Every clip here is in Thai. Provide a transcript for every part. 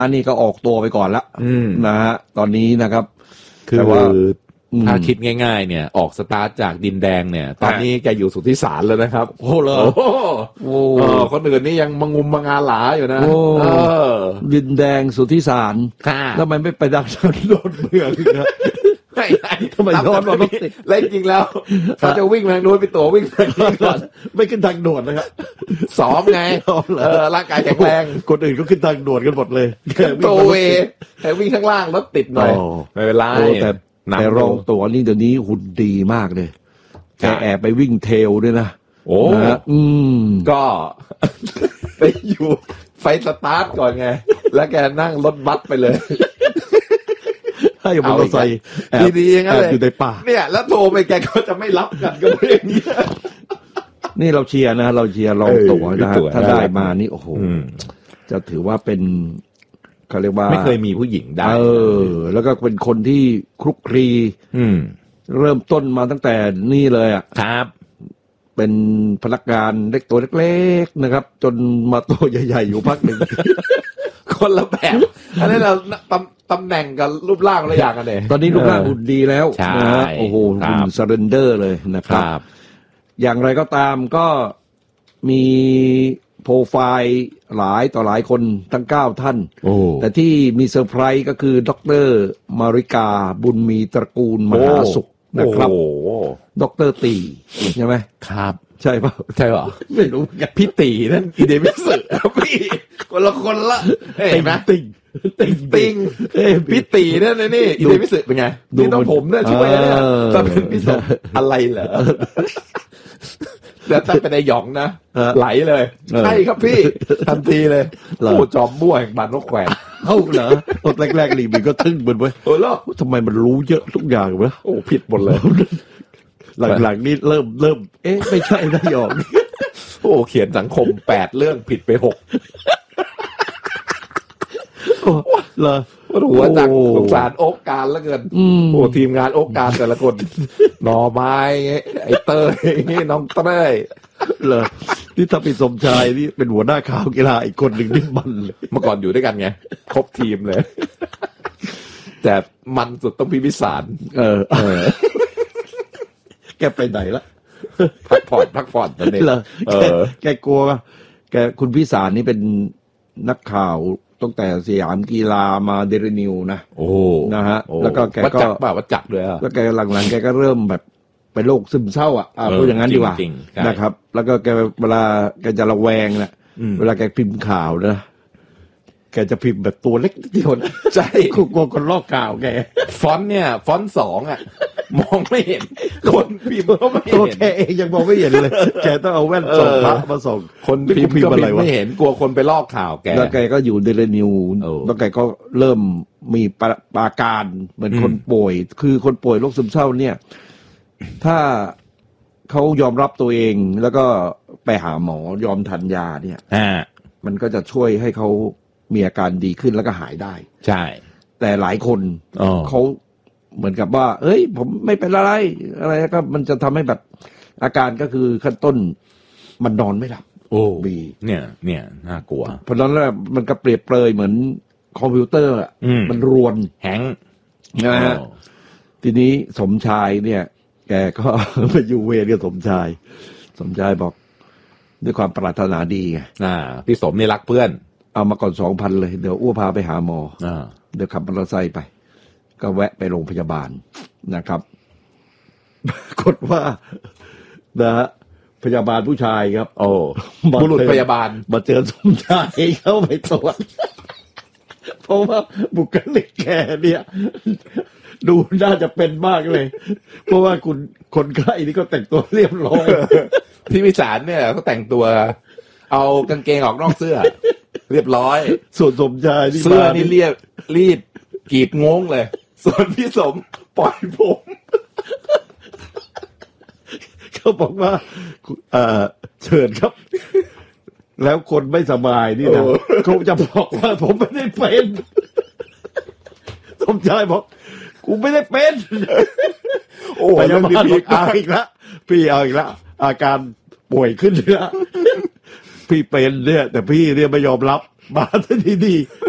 อันนี้ก็ออกตัวไปก่อนละนะฮะตอนนี้นะครับคือว่าถ้าคิดง่ายๆเนี่ยออกสตาร์ทจากดินแดงเนี่ยตอนนี้แกอยู่สุทธิสารแล้วนะครับโอ้เลยโอ้คนอื่นนี่ยังมางุมมางาหลาอยู่นะดินแดงสุทธิสารแล้วมันไม่ไปดักชนโดนเมืองนะทำไมย้อนมารถติดแล้วจริงแล้วเขาจะวิ่งทางโน้นไปตัววิ่งทางนี้ก่อนไม่ขึ้นทางด่วนนะครับซ้อมไงร่างกายแข็งแรงคนอื่นก็ขึ้นทางด่วนกันหมดเลยโตเวแต่วิ่งข้างล่างรถติดหน่อยไม่เป็นไรแต่รองตัวนี่เดี๋ยวนี้หุ่นดีมากเลยแกแอบไปวิ่งเทลด้วยนะโอ้ก็ไปอยู่ไฟสตาร์ทก่อนไงแล้วแกนั่งรถบัสไปเลยให้มอเตอร์ไซค์ดีๆอย่างนั้นเลยอยู่ในป่าเนี่ยแล้วโทรไปแกก็จะไม่รับกันก็ไม่อย่างนี้นี่เราเชียร์นะเราเชียร์รองตัวนะถ้าได้มานี่โอ้โหจะถือว่าเป็นเขาเรียกว่าไม่เคยมีผู้หญิงได้แล้วก็เป็นคนที่คลุกคลีเริ่มต้นมาตั้งแต่นี่เลยอ่ะครับเป็นพนักงานเล็กตัวเล็กๆนะครับจนมาโตใหญ่ๆอยู่พักหนึ่งคนละแบบอันนี้เราตำแหน่งกับรูปร่างอะไรอย่างกันเลยตอนนี้รูปร่างหุ่นดีแล้วนะฮะโอ้โหหุ่นเซเรนเดอร์เลยนะครับอย่างไรก็ตามก็มีโปรไฟล์หลายต่อหลายคนทั้ง9ท่านแต่ที่มีเซอร์ไพรส์ก็คือดร.มาริกาบุญมีตระกูลมหาสุขนะครับดร.ตีใช่ไหมครับใช่ป่ะใช่ป่ะไม่รู้พี่ตีนั่นอีเดมิสึพี่คนละคนละเห็นไหมติงพี่ตีนั่นนี่อีเดมิสึเป็นไงนี่ต้องผมเนี่ยช่วยเนี่ยถ้าเป็นพี่สมอะไรเหรอแล้วถ้าเป็นไอ้หยองนะไหลเลยใช่ครับพี่ทันทีเลยโอ้จอมมั่วแห่งบานนกแขวนเหรอตอนแรกๆลีมันก็ทึ่งเหมือนไว้โอ้แล้วทำไมมันรู้เยอะทุกอย่างวะโอ้ผิดหมดเลยหลังๆนี่เริ่มไม่ใช่นะหยองโอ้เขียนสังคม8เรื่องผิดไป6 เหรอหัวจักสงสารโอ๊กการแล้วเกินโอ้ทีมงานโอ๊กการแต่ละคนหน่อไม้ไอ้เต้ยน้องเต้ยเหรอที่ถ้าเป็นสมชายนี่เป็นหัวหน้าข่าวกีฬาอีกคนหนึ่งนี่มันเลยเมื่อก่อนอยู่ด้วยกันไงครบทีมเลยแต่มันสุดต้องพิพิสารแกไปไหนละพักผ่อนตอนนี้แกกลัวคุณพิสารนี่เป็นนักข่าวตั้งแต่สยามกีฬามาเดลินิวนะนะฮะแล้วก็แกก็วัดจักด้วยแล้วแกหลังๆแกก็เริ่มแบบเป็นโรคซึมเศร้าพูดอย่างนั้นดีกว่านะครับแล้วก็แกเวลาแกจะระแวงนะเวลาแกพิมพ์ข่าวนะแกจะพิมพ์แบบตัวเล็กนิดเดียวนะใช่กลัวคนลอกข่าวแกฟอนต์เนี่ยฟอนต์2มองไม่เห็นคนพิมพ์ก็ไม่เห็นตัวแกเองยังมองไม่เห็นเลยแกต้องเอาแว่นส่องพระมาส่องคนพิมพ์ก็ไม่เห็นกลัวคนไปลอกข่าวแกแล้วแกก็อยู่เดลินิวแล้วแกก็เริ่มมีอาการเหมือนคนป่วยคือคนป่วยโรคซึมเศร้าเนี่ยถ้าเขายอมรับตัวเองแล้วก็ไปหาหมอยอมทานยาเนี่ยมันก็จะช่วยให้เขามีอาการดีขึ้นแล้วก็หายได้ใช่แต่หลายคนเขาเหมือนกับว่าเอ้ยผมไม่เป็นอะไรก็มันจะทำให้แบบอาการก็คือขั้นต้นมันนอนไม่หลับบีเนี่ยน่ากลัวเพราะนั้นแล้วมันก็เปรียบเปรยเหมือนคอมพิวเตอร์มันรวนแฮงนะฮะทีนี้สมชายเนี่ยแกก็ไปอยู่เวรกับสมชายบอกด้วยความปรารถนาดีไงพี่สมนี่รักเพื่อนเอามาก่อน 2,000 เลยเดี๋ยวอ้วพาไปหาหมอเดี๋ยวขับมอเตอร์ไซค์ไปก็แวะไปโรงพยาบาลนะครับกดว่านะฮะพยาบาลผู้ชายครับบุรุษพยาบาลมาเจอสมชายเข้าไปตรวจเพราะว่าบุคลิกแกเนี่ยดูน่าจะเป็นมากเลยเพราะว่าคนไข้นี่ก็แต่งตัวเรียบร้อยที่วิสารเนี่ยเขาแต่งตัวเอากางเกงออกนอกเสื้อเรียบร้อยส่วนสมชายเสื้อนี่รีดกรีดงงเลยส่วนพี่สมปล่อยผมเขาบอกว่าเชิญครับแล้วคนไม่สบายนี่นะเขาจะบอกว่าผมไม่ได้เป็นสมชายบอกกูไม่ได้เป็นพยาบาลบอกเอาอีกแล้วพี่เอาอีกแล้วอาการป่วยขึ้นแล้วพี่เป็นเนี่ยแต่พี่เนี่ยไม่ยอมรับมาซะดีๆ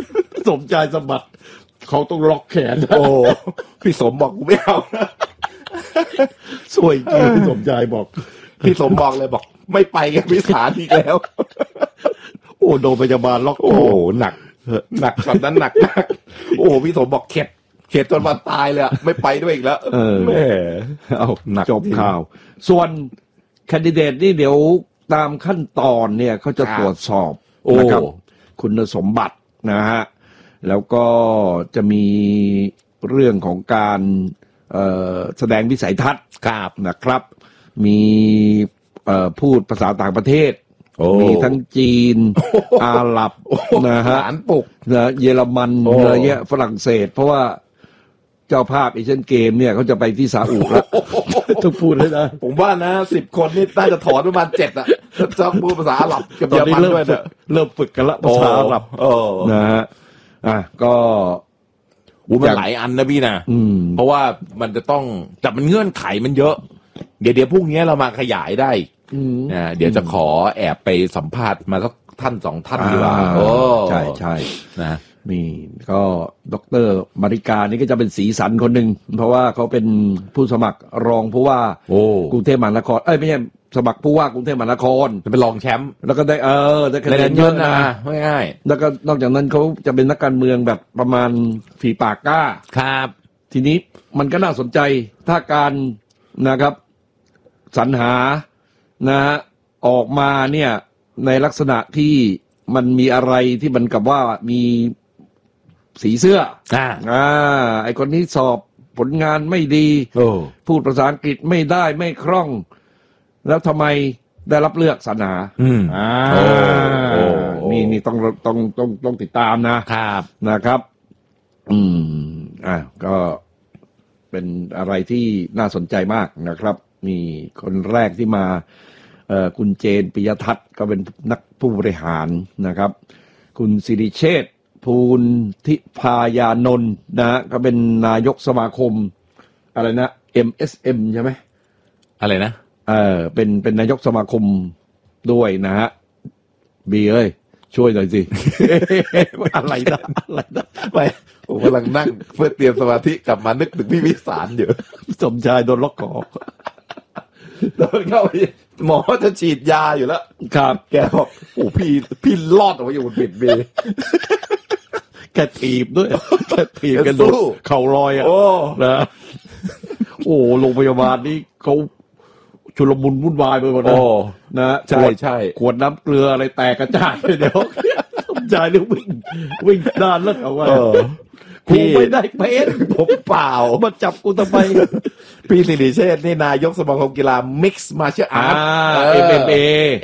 สมชายสมัติเขาต้องล็อกแขนโอ้พี่สมบอกกูไม่เอาสวยจริงพี่สมชายบอกพี่สมบอกเลยบอกไม่ไปกับพิสารอีกแล้วโอ้โดนพยาบาลล็อกโอ้หนักตอนนั้นหนักมากโอ้พี่สมบอกเข็ดจนวันตายเลยไม่ไปด้วยอีกแล้วแม่เอาจบข่าวส่วนแคนดิเดตนี่เดี๋ยวตามขั้นตอนเนี่ยเขาจะตรวจสอบนะครับคุณสมบัตินะฮะแล้วก็จะมีเรื่องของการแสดงวิสัยทัศน์นะครับมีพูดภาษาต่างประเทศมีทั้งจีนอาหรับนะฮะนะเยอรมันอะไรเงี้ยฝรั่งเศสเพราะว่าเจ้าภาพเอเชียนเกมเนี่ยเขาจะไปที่ซาอุแล้วต้องพูดเลยนะผมว่านะ10 คนนี่น่าจะถอนประมาณ7อ่ะจะพูดภาษาอาหรับกับเยอรมันด้วยนะเริ่มฝึกกันละภาษาอาหรับนะฮะก็มันหลายอันนะพี่นะเพราะว่ามันจะต้องแต่มันเงื่อนไขมันเยอะเดี๋ยวพรุ่งนี้เรามาขยายได้เดี๋ยวจะขอแอบไปสัมภาษณ์มาสักท่าน2 ท่านดีกว่าใช่นะนี่ก็ดร.มาริกานี่ก็จะเป็นสีสันคนหนึ่งเพราะว่าเขาเป็นผู้สมัครรองผู้ว่ากรุงเทพมหานครไม่ใช่สมัครผู้ว่ากรุงเทพมหานครเป็นรองแชมป์แล้วก็ได้ได้คะแนนเยอะนะง่ายแล้วก็นอกจากนั้นเขาจะเป็นนักการเมืองแบบประมาณฝีปากกล้าครับทีนี้มันก็น่าสนใจถ้าการนะครับสรรหานะฮะออกมาเนี่ยในลักษณะที่มันมีอะไรที่มันกับว่ามีสีเสื้อไอคนนี้สอบผลงานไม่ดีพูดภาษาอังกฤษไม่ได้ไม่คล่องแล้วทำไมได้รับเลือกสรรหานี่ต้องติดตามนะครับก็เป็นอะไรที่น่าสนใจมากนะครับมีคนแรกที่มาคุณเจนปิยทัศน์ก็เป็นนักผู้บริหารนะครับคุณสิริเชษฐ์ภูลทิพายานนท์นะก็เป็นนายกสมาคมอะไรนะ MSM ใช่ไหมอะไรนะเป็นนายกสมาคมด้วยนะฮะบีเอ้ยช่วยหน่อยสิ อะไรนะไปผมกำลังนั่งเพื่อเตรียมสมาธิกลับมานึกถึงพี่วิสารอยู่สมชายโดนล็อกคอโดนเข้าหมอจะฉีดยาอยู่แล้วครับแกบอกโอ้พี่รอดออกมาอยู่บนบิดเบแกถีบด้วยแกถีบกันสู้เข่าลอยนะโอ้โรงพยาบาลนี่เขาชุลมุนวุ่นวายไปหมดเลยนะใช่ขวดน้ำเกลืออะไรแตกกระจายเดี๋ยวสมชายเรื่องวิ่งด้านแล้วเอาไว้กูไม่ได้เป็นผมเปล่ามาจับกูทำไมพี่สิริเชษฐ์นี่นายกสมาคมกีฬา Mixed Martial Arts MMA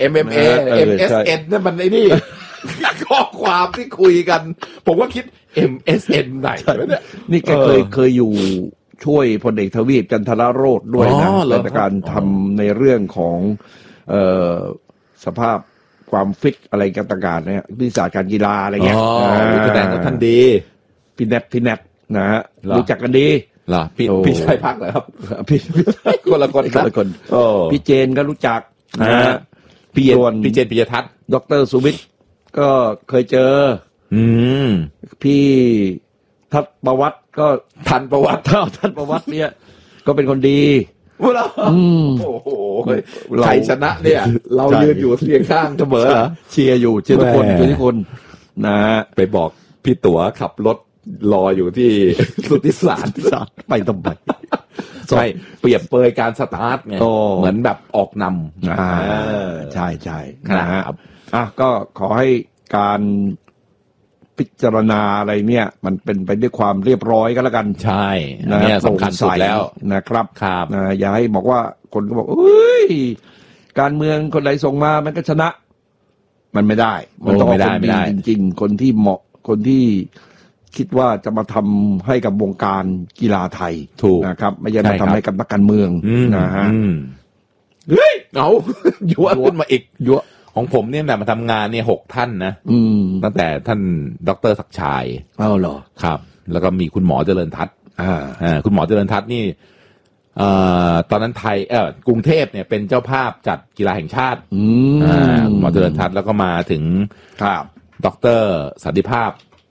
MSN นั่นมันไอ้นี่ข้อความที่คุยกันผมว่าคิด MSN ไหนเนี่ยนี่แกเคยอยู่ช่วยพลเอกทวีปจันทรโรจน์ด้วยนะในการทำในเรื่องของสภาพความฟิตอะไรกันต่างๆเนี่ยวิชาการกีฬาอะไรเงี้ยแสดงว่าท่านดีพี่แนทนะฮะรู้จักกันดีเหรอพี่ชายพักเหรอครับพี่คนละคนพี่เจนก็รู้จักนะฮะพี่เจนปิยทัศน์ดร.สุวิทย์ก็เคยเจอพี่ทัศน์ประวัติก็ทันประวัติท่านประวัติเนี่ยก็เป็นคนดีโอ้โหใครชนะเนี่ยเรายืนอยู่เคียงข้างเสมอเหรอเชียร์อยู่เชียร์ทุกคนนะไปบอกพี่ตั๋วขับรถรออยู่ที่สุทธิสารไปทำไมใช่เปรียบเปยการสตาร์ทไงเหมือนแบบออกนำใช่นะครับก็ขอให้การพิจารณาอะไรเนี่ยมันเป็นไปด้วยความเรียบร้อยก็แล้วกันใช่เนี่ยสำคัญสุดแล้วนะครับครับอย่าให้บอกว่าคนก็บอกเอ้ยการเมืองคนใดส่งมามันก็ชนะมันไม่ได้มันต้องคนดีจริงๆคนที่เหมาะคนที่คิดว่าจะมาทำให้กับวงการกีฬาไทยถูกนะครับไม่ใช่มาทำให้กับนักการเมืองนะฮะเฮ้ยเอายั่วขึ้นมาอีกยั่วของผมเนี่ยมาทำงานเนี่ย6 ท่านนะตั้งแต่ท่านดร.ศักดิ์ชัยเหรอครับแล้วก็มีคุณหมอเจริญทัศน์คุณหมอเจริญทัศน์นี่ตอนนั้นไทยกรุงเทพเนี่ยเป็นเจ้าภาพจัดกีฬาแห่งชาติหมอเจริญทัศน์แล้วก็มาถึงครับดร.สันติภาพ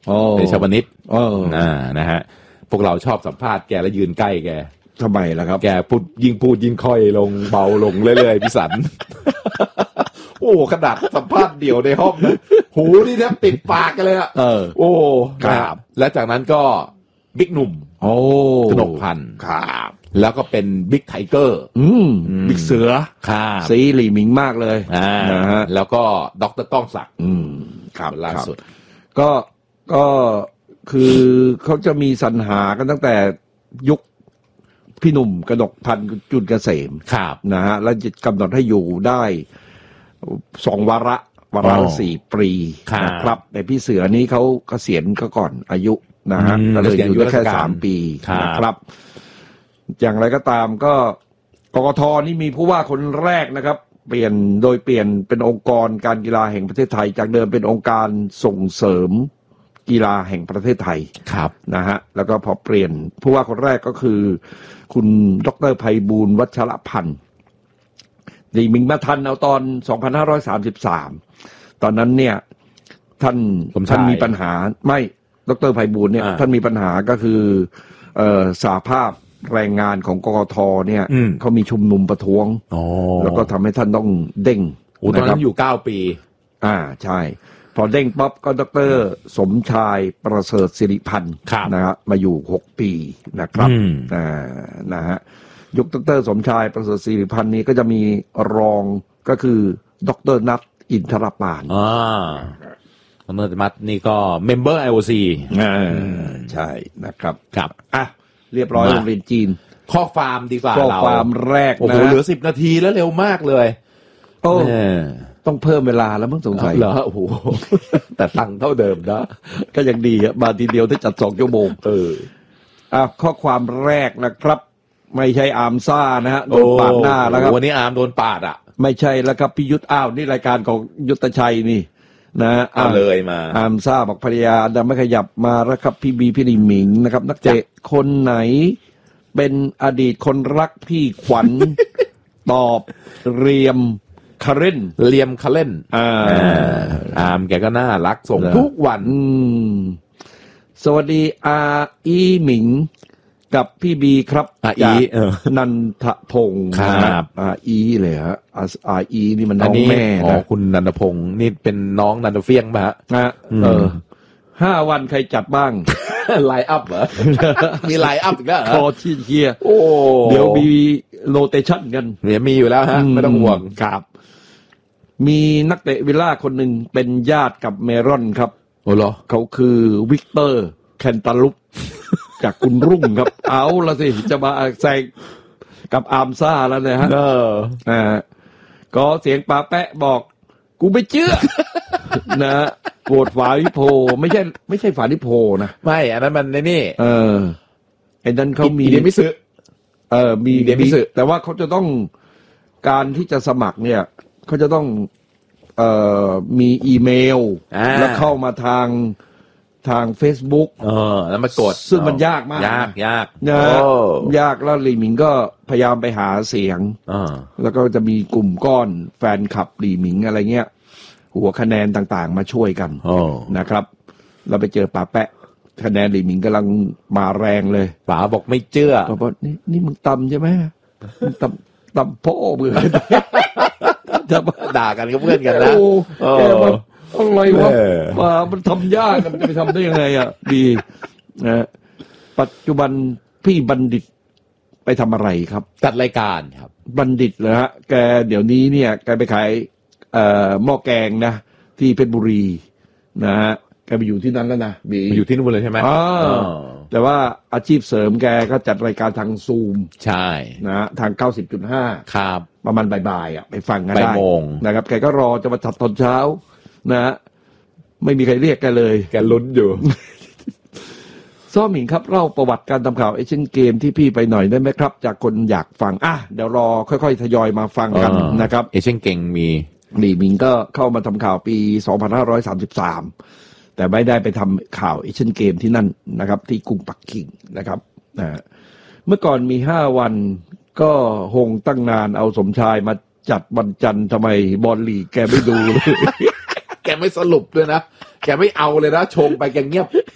เดชวนิชนะฮะพวกเราชอบสัมภาษณ์แกแล้วยืนใกล้แกทำไมล่ะครับแกพูดยิ่งค่อยลงเบาลงเรื่อยๆพี่สัน โอ้ขนาดสัมภาษณ์เดี่ยวในห้องนะหูนี่แทบติดปากกันเลยอ่ะโอ้ครับและจากนั้นก็บิ๊กหนุ่มกนกพันธ์ครับแล้วก็เป็นบิ๊กไทเกอร์บิ๊กเสือครับซีหลี่หมิงมากเลยนะฮะแล้วก็ดร.ก้องศักดิ์ครับล่าสุดก็คือเขาจะมีสรรหากันตั้งแต่ยุคพี่หนุ่มกนกพันธ์จุลเกษมนะฮะแล้วกำหนดให้อยู่ได้2 วาระละ4 ปีนะครับแต่พี่เสือนี้เขาเกษียณก็ก่อนอายุนะฮะก็เลยอยู่ได้แค่3 ปีนะครับอย่างไรก็ตามก็กกท.นี่มีผู้ว่าคนแรกนะครับเปลี่ยนเป็นองค์กรการกีฬาแห่งประเทศไทยจากเดิมเป็นองค์การส่งเสริมกีฬาแห่งประเทศไทยนะฮะแล้วก็พอเปลี่ยนผู้ว่าคนแรกก็คือคุณดร.ไพบูลย์วัชรพันธ์หลี่หมิงมาทันเอาตอน2533ตอนนั้นเนี่ยท่านมีปัญหาไม่ดร.ไพบูลย์เนี่ยท่านมีปัญหาก็คือสหภาพแรงงานของกกท.เนี่ยเขามีชุมนุมประท้วงแล้วก็ทำให้ท่านต้องเด้งตอนนั้นอยู่9 ปีใช่พอเด้งป๊อปก็ดร.สมชายประเสริฐสิริพันธ์นะฮะมาอยู่6 ปีนะครับนะฮะยุคดร.สมชายประเสริฐสิริพันธ์นี้ก็จะมีรองก็คือดร.นัทอินทรปานดร.นัทนี่ก็เมมเบอร์ IOC ใช่นะครับเรียบร้อยโรงเรียนจีนข้อความดีกว่าข้อความแรกนะโอ้โหเหลือ10 นาทีแล้วเร็วมากเลยต้องเพิ่มเวลาแล้วมั้งสงสัยเหรอโอ้โหแต่ตังค์เท่าเดิมนะก็ยังดีอ่ะมาทีเดียวได้จัด2 ชั่วโมงข้อความแรกนะครับไม่ใช่อาร์มซ่านะฮะโดนปาดหน้าแล้วครับวันนี้อาร์มโดนปาดไม่ใช่แล้วครับพี่ยุทธนี่รายการของยุทธชัยนี่นะเลยมาอาร์มซ่าบอกภรรยาดังไม่ขยับมาแล้วครับพี่บีพี่หลี่หมิงนะครับนักเตะคนไหนเป็นอดีตคนรักพี่ขวัญ ตอบเรียมคาเล่นอาร์มแกก็น่ารักส่งทุกวันสวัสดีอีหมิงกับพี่บีครับจากนันทพงศ์ครับอีเลยฮะอีนี่มันน้องแม่นะคุณนันทพงศ์นี่เป็นน้องนันทเฟียงป่ะฮะ 5 วันใครจัดบ้างไลน์อัพเหรอมีไลน์อัพอีกแล้วเหรอพอที่เชียร์เดี๋ยวมีโรเตชั่นกันเดี๋ยวมีอยู่แล้วฮะไม่ต้องห่วงครับมีนักเตะวิลล่าคนหนึ่งเป็นญาติกับเมรอนครับเขาคือวิกเตอร์แคนตาลุปจากคุณรุ่งครับเอาละสิจะมาแซงกับอาร์มซ่าแล้วเนี่ยฮะก็เสียงปาแปะบอกกูไม่เชื่อนะโกรธฝาลิโพไม่ใช่ฝาลิโพนะไม่อันนั้นมันนี่ไอ้นั้นเขามีเดมิสึมีเดมิสึแต่ว่าเขาจะต้องการที่จะสมัครเนี่ยเขาจะต้องมีอีเมลแล้วเข้ามาทาง Facebook แล้วมากดซึ่งมันยากมากยากนะยากแล้วหลี่หมิงก็พยายามไปหาเสียงแล้วก็จะมีกลุ่มก้อนแฟนคลับหลี่หมิงอะไรเงี้ยหัวคะแนนต่างๆมาช่วยกันนะครับเราไปเจอป๋าแปะคะแนนหลี่หมิงกำลังมาแรงเลยป๋าบอกไม่เชื่อบอกนี่มึงตำใช่ไหมตำพ่อมึงจะด่ากันกับเพื่อนกันนะอะไรวะมันทำยากมันจะไปทำได้ยังไงดีนะปัจจุบันพี่บัณฑิตไปทำอะไรครับจัดรายการครับบัณฑิตเลยฮะแกเดี๋ยวนี้เนี่ยแกไปขายหม้อแกงนะที่เพชรบุรีนะฮะแกไปอยู่ที่นั้นแล้วนะอยู่ที่นู่นเลยใช่ไหมแต่ว่าอาชีพเสริมแกก็จัดรายการทางซูมใช่นะทาง 90.5 ครับประมาณบ่ายๆไปฟังกันได้นะครับแกก็รอจะมาจัดตอนเช้านะไม่มีใครเรียกแกเลยแกลุ้นอยู่ซ้อหมิงครับเล่าประวัติการทำข่าวเอเชียนเกมที่พี่ไปหน่อยได้ไหมครับจากคนอยากฟังเดี๋ยวรอค่อยๆทยอยมาฟังกันนะครับเอเชียนเกมมีหลี่หมิงก็เข้ามาทำข่าวปี2533แต่ไม่ได้ไปทำข่าวเอเชียนเกมที่นั่นนะครับที่กรุงปักกิ่งนะครับเมื่อก่อนมี5 วันก็หงตั้งนานเอาสมชายมาจัดวันจันทร์ทำไมบอลลีกแกไม่ดูเลยแกไม่สรุปด้วยนะแกไม่เอาเลยนะชงไปแกเงียบ